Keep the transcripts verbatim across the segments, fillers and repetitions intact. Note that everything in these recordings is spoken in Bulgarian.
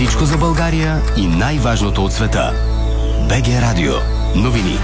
Всичко за България и най-важното от света. БГ Радио. Новини.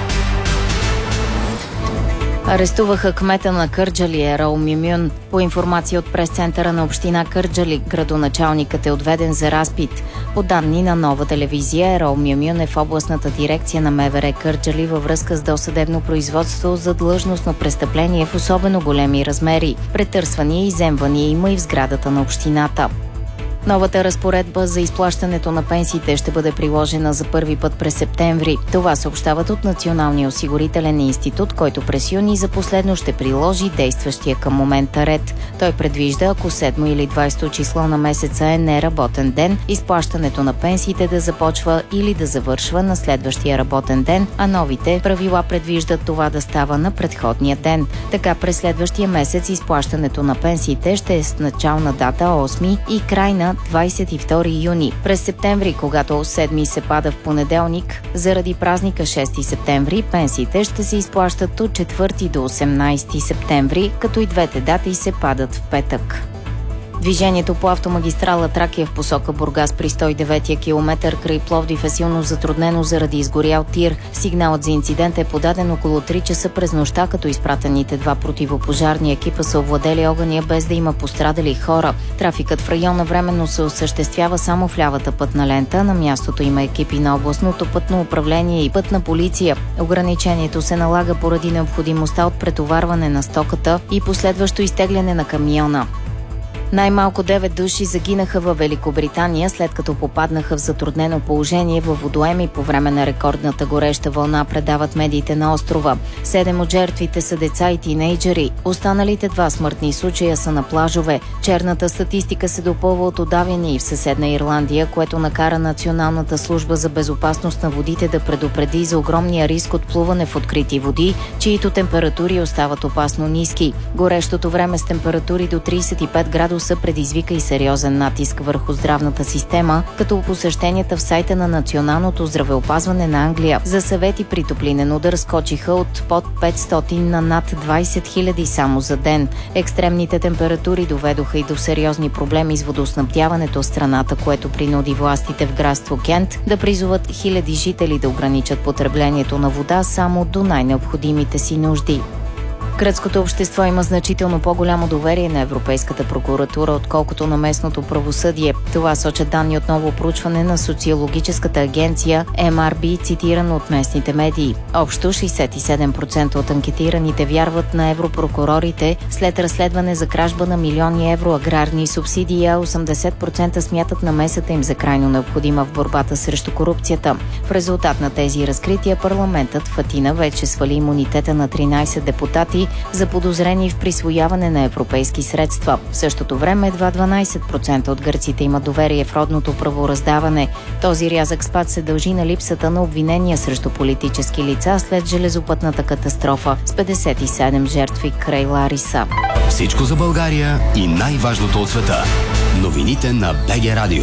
Арестуваха кмета на Кърджали Ерол Мюмюн. По информация от прес-центъра на община Кърджали, градоначалникът е отведен за разпит. По данни на Нова телевизия, Ерол Мюмюн е в областната дирекция на МВР Кърджали във връзка с досъдебно производство за длъжностно престъпление в особено големи размери. Претърсвания и изземвания има и в сградата на общината. Новата разпоредба за изплащането на пенсиите ще бъде приложена за първи път през септември. Това съобщават от Националния осигурителен институт, който през юни за последно ще приложи действащия към момента ред. Той предвижда, ако седмо или двайсето число на месеца е неработен ден, изплащането на пенсиите да започва или да завършва на следващия работен ден, а новите правила предвиждат това да става на предходния ден. Така през следващия месец изплащането на пенсиите ще е с начална дата осми и крайна двайсет и втори юни. През септември, когато седми се пада в понеделник, заради празника шести септември, пенсиите ще се изплащат от четвърти до осемнайсети септември, като и двете дати се падат в петък. Движението по автомагистрала Тракия в посока Бургас при сто и девети километър край Пловдив е силно затруднено заради изгорял тир. Сигналът за инцидент е подаден около три часа през нощта, като изпратените два противопожарни екипа са овладели огъня без да има пострадали хора. Трафикът в района временно се осъществява само в лявата пътна лента. На мястото има екипи на областното пътно управление и пътна полиция. Ограничението се налага поради необходимостта от претоварване на стоката и последващо изтегляне на камиона. Най-малко девет души загинаха във Великобритания, след като попаднаха в затруднено положение във водоеми по време на рекордната гореща вълна, предават медиите на острова. Седем от жертвите са деца и тинейджери. Останалите два смъртни случая са на плажове. Черната статистика се допълва от удавяния и в съседна Ирландия, което накара Националната служба за безопасност на водите да предупреди за огромния риск от плуване в открити води, чието температури остават опасно ниски. Горещото време с температури до трийсет и пет градуса предизвика и сериозен натиск върху здравната система, като посещенията в сайта на Националното здравеопазване на Англия за съвети при топлинен удар скочиха от под петстотин на над двайсет хиляди само за ден. Екстремните температури доведоха и до сериозни проблеми с водоснабдяването в страната, което принуди властите в градство Кент да призоват хиляди жители да ограничат потреблението на вода само до най-необходимите си нужди. Гръцкото общество има значително по-голямо доверие на Европейската прокуратура, отколкото на местното правосъдие. Това сочат данни от ново проучване на социологическата агенция Ем Ар Би, цитирано от местните медии. Общо шейсет и седем процента от анкетираните вярват на европрокурорите след разследване за кражба на милиони евро аграрни субсидии, а осемдесет процента смятат намесата им за крайно необходима в борбата срещу корупцията. В резултат на тези разкрития парламентът в Атина вече свали имунитета на тринайсет депутати, заподозрени в присвояване на европейски средства. В същото време едва дванайсет процента от гърците имат доверие в родното правораздаване. Този рязък спад се дължи на липсата на обвинения срещу политически лица след железопътната катастрофа с петдесет и седем жертви край Лариса. Всичко за България и най-важното от света. Новините на БГ Радио.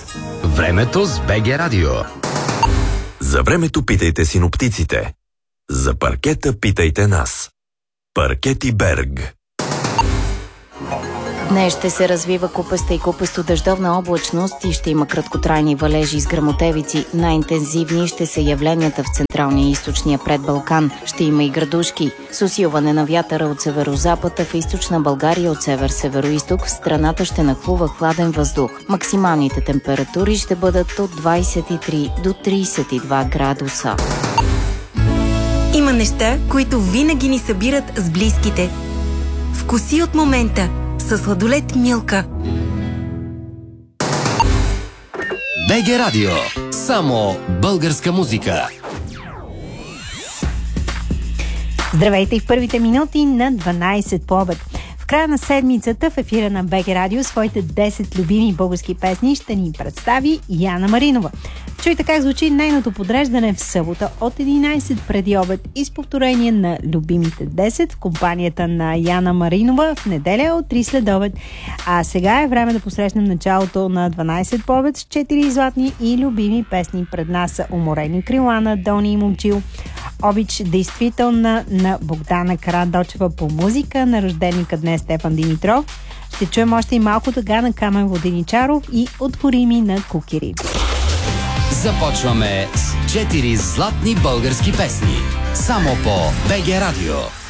Времето с БГ Радио. За времето питайте синоптиците. За паркета питайте нас. Паркети Берг. Днес ще се развива купеста и купесто дъждовна облачност и ще има краткотрайни валежи с гръмотевици. Най-интензивни ще са явленията в централния и източния предбалкан. Ще има и градушки. С усилване на вятъра от северозапад, в източна България от север-североизток в страната ще нахлува хладен въздух. Максималните температури ще бъдат от двайсет и три до трийсет и два градуса. Има неща, които винаги ни събират с близките. Вкуси от момента със сладолед Милка. БГ Радио. Само българска музика. Здравейте и в първите минути на дванайсет по обед. В края на седмицата в ефира на БГ Радио своите десет любими български песни ще ни представи Яна Маринова. Чуйте как звучи нейното подреждане в събота от единайсет преди обед и с повторение на любимите десет в компанията на Яна Маринова в неделя от три след обед. А сега е време да посрещнем началото на дванайсет по обед с четири златни и любими песни. Пред нас са Уморени крила на Дони и Момчил, Обич действителна на Богдана Карадочева по музика, на рожденика днес Стефан Димитров, Ще чуем още и малко тъга на Камен Воденичаров и Отворими на Кукери. Започваме с четири златни български песни. Само по БГ Радио.